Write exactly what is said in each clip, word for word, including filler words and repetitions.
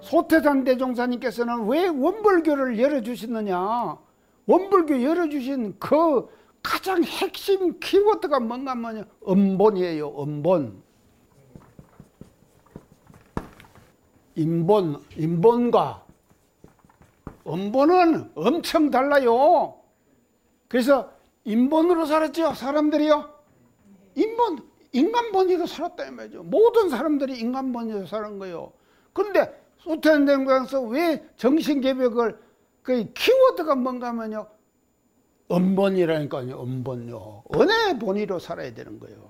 소태산 대종사님께서는 왜 원불교를 열어주셨느냐? 원불교 열어주신 그 가장 핵심 키워드가 뭔가 하면 음본이에요. 음본. 인본, 인본과 음본은 엄청 달라요. 그래서 인본으로 살았죠. 사람들이요. 인본, 인간본위로 살았다 이 말이죠. 모든 사람들이 인간본위로 사는 거예요. 그런데 소태산 대종사에서 왜 정신개벽을 그 키워드가 뭔가 하면요. 음본이라니까요. 음본요. 은혜 본위로 살아야 되는 거예요.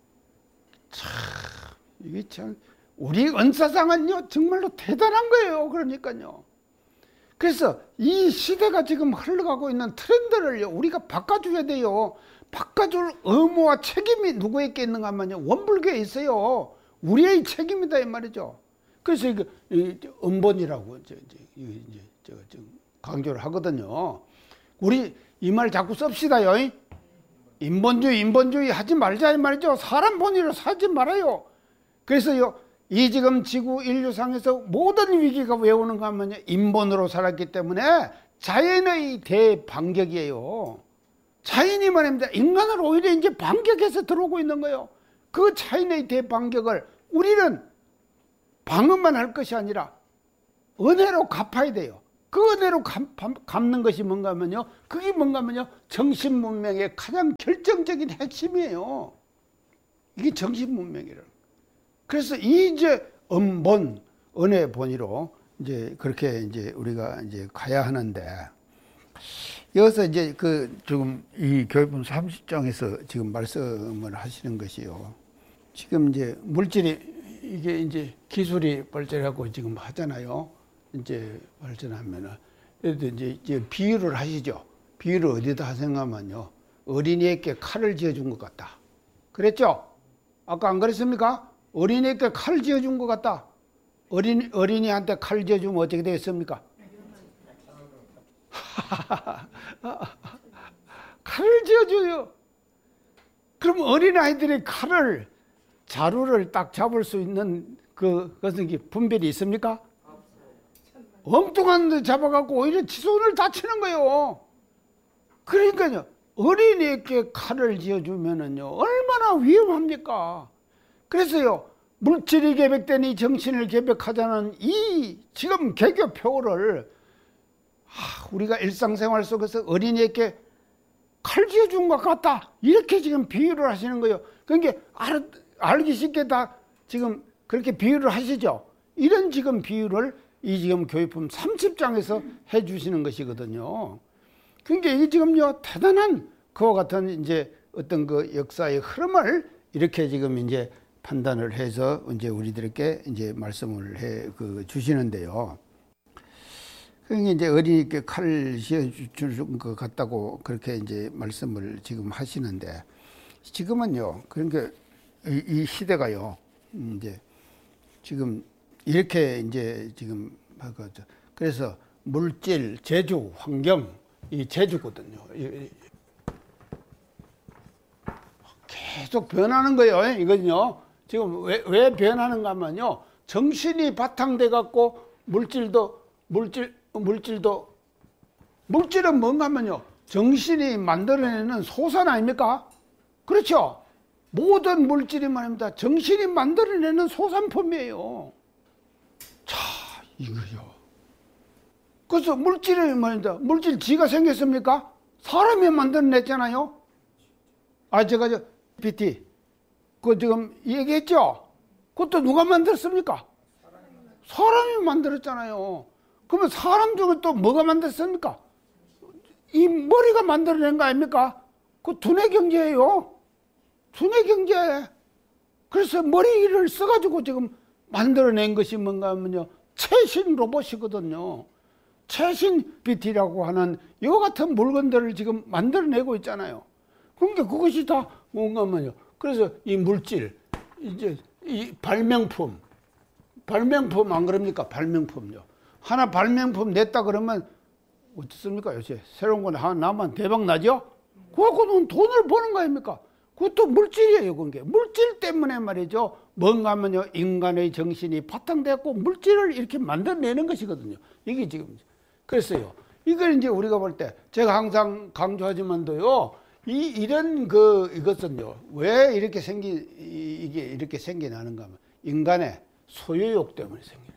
참 이게 참 우리 은사상은요 정말로 대단한 거예요. 그러니까요. 그래서 이 시대가 지금 흘러가고 있는 트렌드를요 우리가 바꿔줘야 돼요. 바꿔줄 의무와 책임이 누구에게 있는가 하면요 원불교에 있어요. 우리의 책임이다 이 말이죠. 그래서 이거 음본이라고 이제 이제 이제 저 강조를 하거든요. 우리 이 말 자꾸 씁시다요. 인본주의 인본주의 하지 말자 이 말이죠. 사람 본위로 살지 말아요. 그래서요 이 지금 지구 인류상에서 모든 위기가 왜 오는가 하면 인본으로 살았기 때문에 자연의 대반격이에요. 자연이 말입니다. 인간을 오히려 이제 반격해서 들어오고 있는 거예요. 그 자연의 대반격을 우리는 방어만 할 것이 아니라 은혜로 갚아야 돼요. 그 은혜로 갚, 갚는 것이 뭔가 하면요. 그게 뭔가 하면요. 정신문명의 가장 결정적인 핵심이에요. 이게 정신문명이라는 거예요. 그래서 이제 음본, 은혜 본위로 이제 그렇게 이제 우리가 이제 가야 하는데 여기서 이제 그 지금 이 교회본 삼십 장에서 지금 말씀을 하시는 것이요. 지금 이제 물질이 이게 이제 기술이 발전하고 지금 하잖아요. 이제 발전하면은 이제, 이제 비유를 하시죠. 비유를 어디다 하생하면요. 어린이에게 칼을 쥐어준 것 같다. 그랬죠? 아까 안 그랬습니까? 어린이에게 칼을 쥐어준 것 같다. 어린, 어린이한테 칼을 쥐어주면 어떻게 되겠습니까? 칼을 쥐어줘요. 그럼 어린아이들이 칼을, 자루를 딱 잡을 수 있는 그, 그것은 분별이 있습니까? 엉뚱한 데 잡아갖고 오히려 지 손을 다치는 거예요. 그러니까요, 어린이에게 칼을 쥐어주면은요, 얼마나 위험합니까? 그래서요, 물질이 개벽되니 정신을 개벽하자는 이 지금 개교 표를 아, 우리가 일상생활 속에서 어린이에게 칼 쥐어준 것 같다. 이렇게 지금 비유를 하시는 거예요. 그러니까 알, 알기 쉽게 다 지금 그렇게 비유를 하시죠. 이런 지금 비유를 이 지금 교회품 삼십 장에서 해 주시는 것이거든요. 그러니까 이게 지금요, 대단한 그와 같은 이제 어떤 그 역사의 흐름을 이렇게 지금 이제 판단을 해서 이제 우리들에게 이제 말씀을 해 그 주시는데요. 그러니까 이제 어린이께 칼을 쥐어준 것 같다고 그렇게 이제 말씀을 지금 하시는데 지금은요, 그러니까 이, 이 시대가요, 이제 지금 이렇게 이제 지금 하거든요. 그래서 물질, 재주, 환경, 이 재주거든요. 계속 변하는 거예요. 이거는요. 지금 왜, 왜 변하는가 하면요. 정신이 바탕돼 갖고 물질도, 물질, 물질도, 물질은 뭔가 하면요. 정신이 만들어내는 소산 아닙니까? 그렇죠? 모든 물질이 말입니다. 정신이 만들어내는 소산품이에요. 자, 이거요. 그래서 물질이 말입니다. 물질 지가 생겼습니까? 사람이 만들어냈잖아요. 아, 제가 저 피티 그 지금 얘기했죠. 그것도 누가 만들었습니까? 사람이 만들었잖아요. 그러면 사람 중에 또 뭐가 만들었습니까? 이 머리가 만들어낸 거 아닙니까? 그 두뇌 경제예요. 두뇌 경제. 그래서 머리를 써가지고 지금 만들어낸 것이 뭔가 하면요. 최신 로봇이거든요. 최신 비티라고 하는 이와 같은 물건들을 지금 만들어내고 있잖아요. 그러니까 그것이 다 뭔가 하면요. 그래서 이 물질, 이제 이 발명품, 발명품 안 그럽니까? 발명품요. 하나 발명품 냈다 그러면 어떻습니까? 요새 새로운 거 하나 나면 대박 나죠? 그거는 돈을 버는 거 아닙니까? 그것도 물질이에요. 그게 물질 때문에 말이죠. 뭔가 하면요, 인간의 정신이 바탕되고 물질을 이렇게 만들어내는 것이거든요. 이게 지금. 그랬어요. 이걸 이제 우리가 볼 때, 제가 항상 강조하지만도요, 이, 이런 그, 이것은요, 왜 이렇게 생기, 이게 이렇게 생겨나는가 하면, 인간의 소유욕 때문에 생겨요.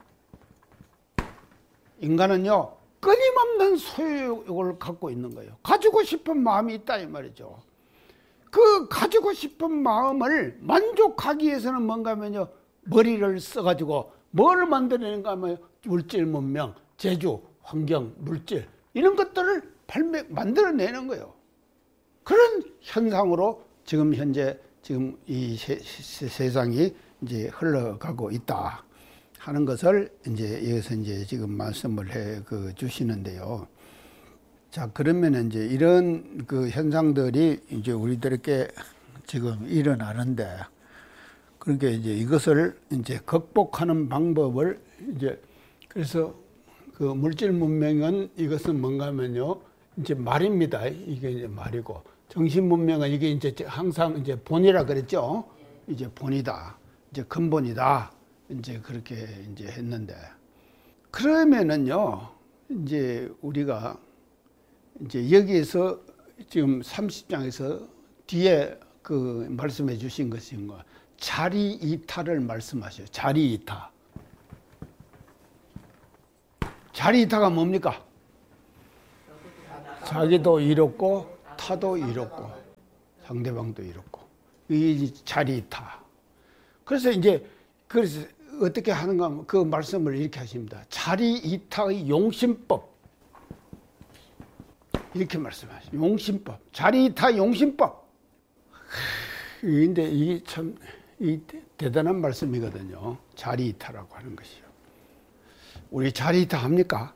인간은요, 끊임없는 소유욕을 갖고 있는 거예요. 가지고 싶은 마음이 있다, 이 말이죠. 그 가지고 싶은 마음을 만족하기 위해서는 뭔가 하면요, 머리를 써가지고 뭘 만들어내는가 하면 물질 문명, 재주, 환경, 물질, 이런 것들을 발매, 만들어내는 거예요. 그런 현상으로 지금 현재 지금 이 세, 세, 세상이 이제 흘러가고 있다 하는 것을 이제 여기서 이제 지금 말씀을 해 그 주시는데요. 자, 그러면 이제 이런 그 현상들이 이제 우리들에게 지금 일어나는데, 그러니까 이제 이것을 이제 극복하는 방법을 이제, 그래서 그 물질 문명은 이것은 뭔가 하면요, 이제 말입니다. 이게 이제 말이고, 정신 문명은 이게 이제 항상 이제 본이라 그랬죠. 이제 본이다. 이제 근본이다. 이제 그렇게 이제 했는데, 그러면은요, 이제 우리가 이제 여기에서 지금 삼십 장에서 뒤에 그 말씀해 주신 것인 거, 자리 이타를 말씀하셔요. 자리 이타. 자리 이타가 뭡니까? 자기도 이롭고 타도 이롭고 상대방도 이롭고, 이 자리 이타. 그래서 이제 그래서 어떻게 하는가 하면 그 말씀을 이렇게 하십니다. 자리 이타의 용심법. 이렇게 말씀하시죠. 용심법. 자리이타 용심법. 근데 이게 참 이 대단한 말씀이거든요. 자리이타라고 하는 것이요. 우리 자리이타 합니까?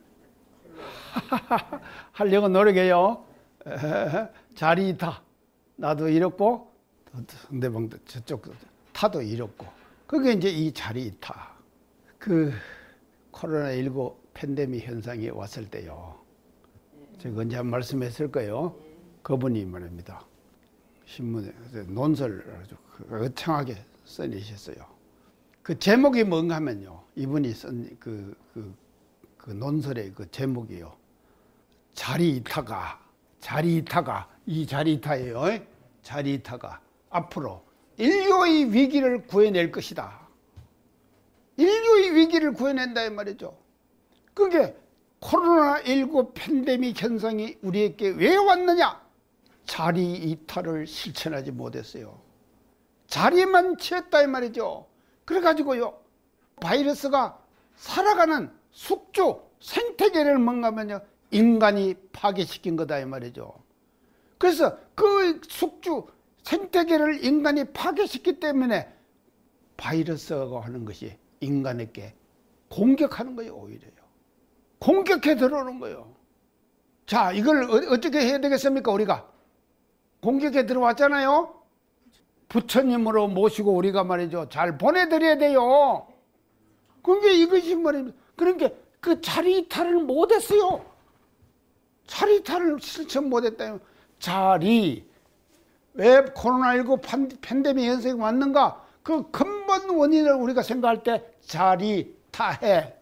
하려고 노력해요. 자리이타. 나도 이렇고 상대방도 저쪽도 타도 이렇고. 그게 이제 이 자리이타. 그 코로나십구 팬데믹 현상이 왔을 때요. 제가 언제 한 말씀했을 거예요. 그분이 말입니다. 신문에 논설을 아주 거창하게 써내셨어요. 그 제목이 뭔가 하면요. 이분이 쓴 그, 그, 그 논설의 그 제목이요. 자리이타가, 자리이타가, 이 자리이타예요. 자리이타가 앞으로 인류의 위기를 구해낼 것이다. 인류의 위기를 구해낸다 이 말이죠. 그게 코로나십구 팬데믹 현상이 우리에게 왜 왔느냐? 자리 이탈을 실천하지 못했어요. 자리만 취했다 이 말이죠. 그래가지고요, 바이러스가 살아가는 숙주 생태계를 뭔가면요, 인간이 파괴시킨 거다 이 말이죠. 그래서 그 숙주 생태계를 인간이 파괴시켰기 때문에 바이러스가 하는 것이 인간에게 공격하는 거예요. 오히려요. 공격해 들어오는 거예요. 자, 이걸 어떻게 해야 되겠습니까? 우리가 공격해 들어왔잖아요. 부처님으로 모시고 우리가 말이죠, 잘 보내드려야 돼요. 그러니까 이것이 말입니다. 그러니까 그 자리 이탈을 못했어요. 자리 이탈을 실천 못했다. 자리, 왜 코로나십구 팬데믹 현상이 왔는가? 그 근본 원인을 우리가 생각할 때 자리 타해.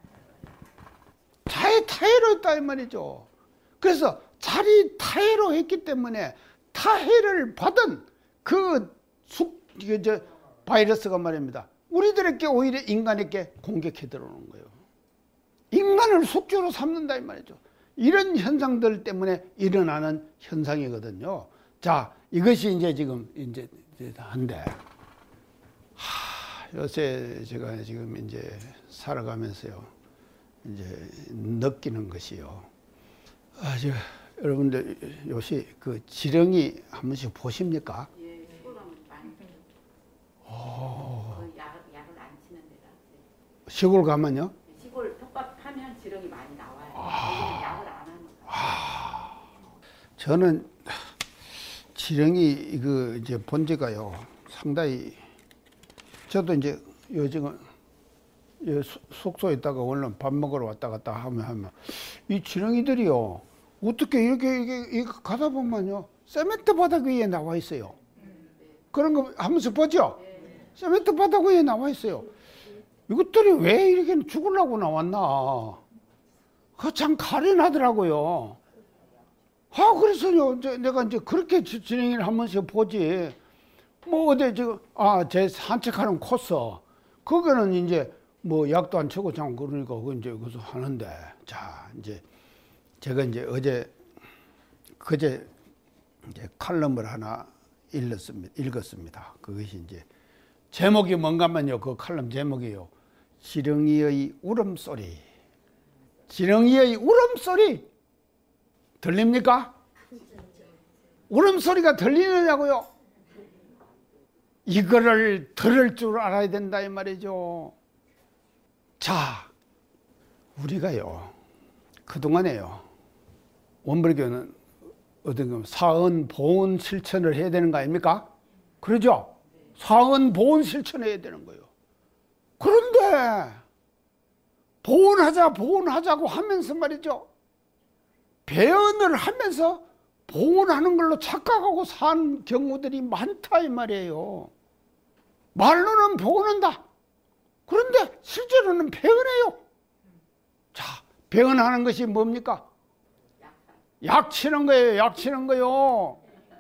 자리 타해로 했다 이 말이죠. 그래서 자리 타해로 했기 때문에 타해를 받은 그 숙, 저 바이러스가 말입니다. 우리들에게 오히려 인간에게 공격해 들어오는 거예요. 인간을 숙주로 삼는다 이 말이죠. 이런 현상들 때문에 일어나는 현상이거든요. 자, 이것이 이제 지금 이제 한데, 하, 요새 제가 지금 이제 살아가면서요, 이제 느끼는 것이요. 아, 저, 여러분들 요새 그 지렁이 한 번씩 보십니까? 예, 시골 가면 많이 생겨요. 오. 그 약, 약을 안 치는 데라. 시골 가면요? 시골 텃밭하면 지렁이 많이 나와요. 아. 여기는 약을 안 하는 거예요. 아. 저는 지렁이 그 이제 본 지가요, 상당히, 저도 이제 요즘은 숙소에 있다가 원래 밥 먹으러 왔다 갔다 하면 하면 이 지렁이들이요, 어떻게 이렇게 이게, 이게 가다 보면요, 세멘트 바닥 위에 나와 있어요. 그런 거 한 번씩 보죠? 세멘트 바닥 위에 나와 있어요. 이것들이 왜 이렇게 죽으려고 나왔나? 그 참 가련하더라고요. 아, 그래서요, 이제 내가 이제 그렇게 진행을 하면서 보지. 뭐, 어디, 지금, 아, 제 산책하는 코스. 그거는 이제 뭐 약도 안 치고 참 그러니까 그 이제 그것도 하는데. 자, 이제 제가 이제 어제, 그제 이제 칼럼을 하나 읽었습니다. 읽었습니다. 그것이 이제 제목이 뭔가면요. 그 칼럼 제목이요. 지렁이의 울음소리. 지렁이의 울음소리. 들립니까? 울음소리가 들리느냐고요? 이거를 들을 줄 알아야 된다 이 말이죠. 자, 우리가요. 그동안에요. 원불교는 어떤 거 사언 보온 실천을 해야 되는 거 아닙니까? 그러죠? 사언 보온 실천을 해야 되는 거예요. 그런데 보온하자 보온하자고 하면서 말이죠. 배언을 하면서 보온하는 걸로 착각하고 산 경우들이 많다 이 말이에요. 말로는 보온한다. 그런데 실제로는 배언해요. 자, 배언하는 것이 뭡니까? 약 치는 거예요. 약 치는 거요.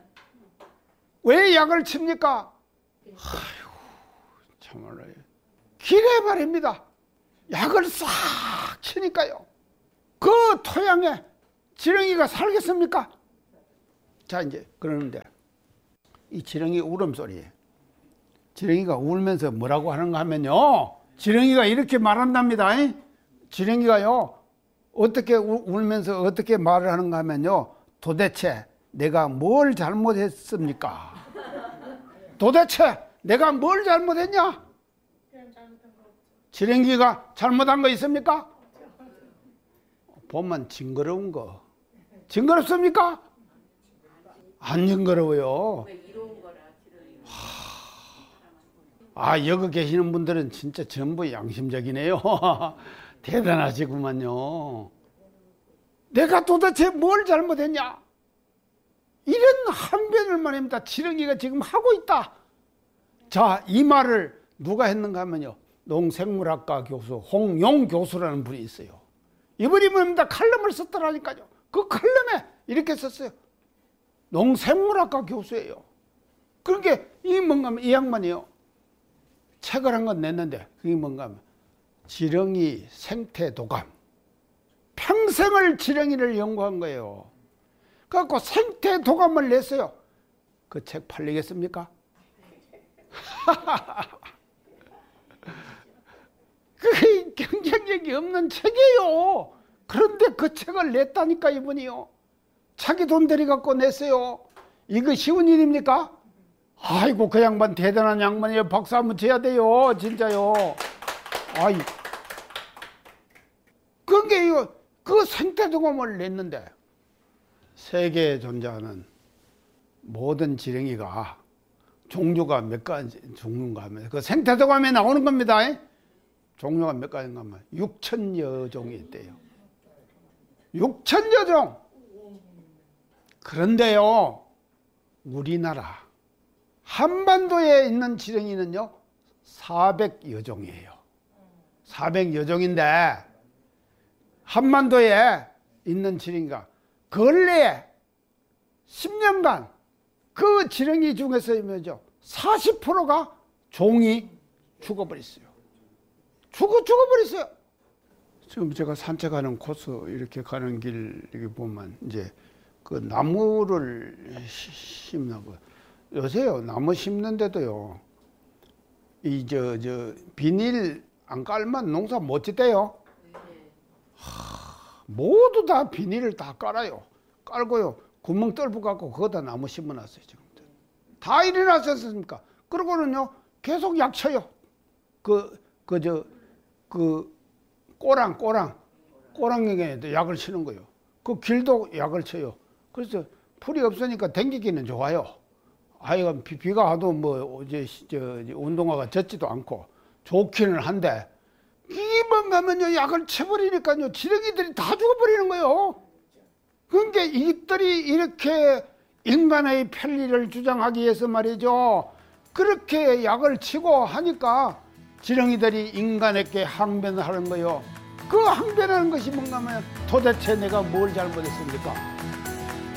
왜 약을 칩니까? 아이고, 참말로 기래 말입니다. 약을 싹 치니까요. 그 토양에 지렁이가 살겠습니까? 자, 이제 그러는데 이 지렁이 울음소리, 지렁이가 울면서 뭐라고 하는가 하면요, 지렁이가 이렇게 말한답니다. 지렁이가요 어떻게 울면서 어떻게 말을 하는가 하면요, 도대체 내가 뭘 잘못했습니까? 도대체 내가 뭘 잘못했냐? 지렁이가 잘못한 거 있습니까? 보면 징그러운 거. 징그럽습니까? 안 징그러워요. 아, 여기 계시는 분들은 진짜 전부 양심적이네요. 대단하시구만요. 내가 도대체 뭘 잘못했냐? 이런 항변을 말입니다. 지렁이가 지금 하고 있다. 자, 이 말을 누가 했는가 하면요, 농생물학과 교수 홍용 교수라는 분이 있어요. 이분이 뭡니까? 칼럼을 썼더라니까요. 그 칼럼에 이렇게 썼어요. 농생물학과 교수예요. 그러니까 이 뭔가 하면 이 양반이요, 책을 한 권 냈는데 그게 뭔가 하면 지렁이 생태도감. 평생을 지렁이를 연구한 거예요. 그래갖고 생태도감을 냈어요. 그 책 팔리겠습니까? 그게 경쟁력이 없는 책이에요. 그런데 그 책을 냈다니까 이분이요. 자기 돈 들이 갖고 냈어요. 이거 쉬운 일입니까? 아이고, 그 양반 대단한 양반이에요. 박수 한번 쳐야 돼요. 진짜요. 아이, 그게 이거 그 생태도감을 냈는데 세계에 존재하는 모든 지렁이가 종류가 몇 가지 종류인가 하면 그 생태도감에 나오는 겁니다. 종류가 몇 가지인가 하면 육천여 종이 있대요. 육천여 종. 그런데요, 우리나라 한반도에 있는 지렁이는요 사백여 종이에요. 사백여 종인데 한반도에 있는 지렁이가 근래에 십 년간 그 지렁이 중에서 사십 퍼센트가 종이 죽어버렸어요. 죽어, 죽어버렸어요. 지금 제가 산책하는 코스 이렇게 가는 길 이렇게 보면 이제 그 나무를 심나고 요새요 나무 심는데도요 이 저 저 비닐 안 깔면 농사 못 짓대요. 하, 모두 다 비닐을 다 깔아요. 깔고요 구멍 뚫고 갖고 거기다 나무 심어놨어요. 지금 다 일어나지 않습니까? 그러고는요 계속 약 쳐요. 그 그 저 그 꼬랑 꼬랑 꼬랑에도 약을 치는 거예요. 그 길도 약을 쳐요. 그래서 풀이 없으니까 댕기기는 좋아요. 아이가 비, 비가 와도 뭐 이제 저, 운동화가 젖지도 않고 좋기는 한데 이만 가면요 약을 쳐버리니까요 지렁이들이 다 죽어버리는 거예요. 그러니까 이들이 이렇게 인간의 편리를 주장하기 위해서 말이죠, 그렇게 약을 치고 하니까 지렁이들이 인간에게 항변을 하는 거요. 그 항변하는 것이 뭔가 하면 도대체 내가 뭘 잘못했습니까?